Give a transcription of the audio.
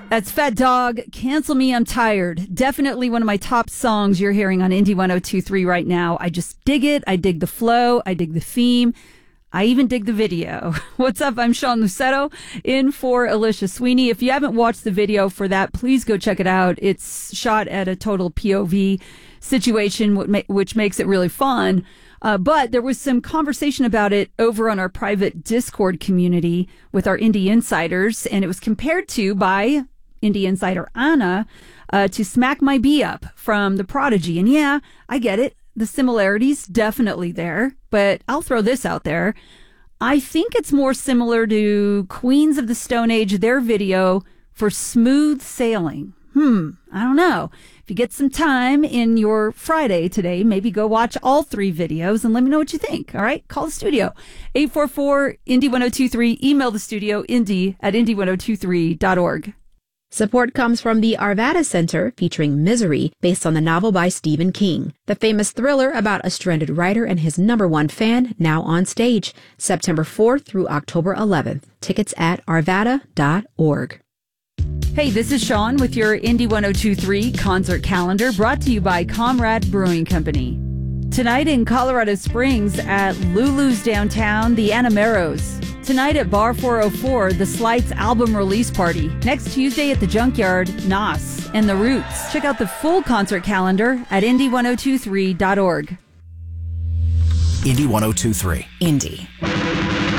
That's Fat Dog, Cancel Me, I'm Tired. Definitely one of my top songs you're hearing on Indie 102.3 right now. I just dig it. I dig the flow. I dig the theme. I even dig the video. What's up? I'm Sean Lucetto in for Alicia Sweeney. If you haven't watched the video for that, please go check it out. It's shot at a total POV situation, which makes it really fun. But there was some conversation about it over on our private Discord community with our Indie Insiders, and it was compared to by Indie Insider Anna to Smack My Bee Up from The Prodigy. And yeah, I get it. The similarities definitely there, but I'll throw this out there. I think it's more similar to Queens of the Stone Age, their video for Smooth Sailing. I don't know. If you get some time in your Friday today, maybe go watch all three videos and let me know what you think. All right? Call the studio. 844-INDIE-1023. Email the studio, indie@indie1023.org. Support comes from the Arvada Center, featuring Misery, based on the novel by Stephen King. The famous thriller about a stranded writer and his #1 fan, now on stage, September 4th through October 11th. Tickets at arvada.org. Hey, this is Sean with your Indie 102.3 concert calendar, brought to you by Comrade Brewing Company. Tonight in Colorado Springs at Lulu's Downtown, the Anameros. Tonight at Bar 404, the Slights album release party. Next Tuesday at the Junkyard, Nas and The Roots. Check out the full concert calendar at indie1023.org. Indie 102.3. Indie.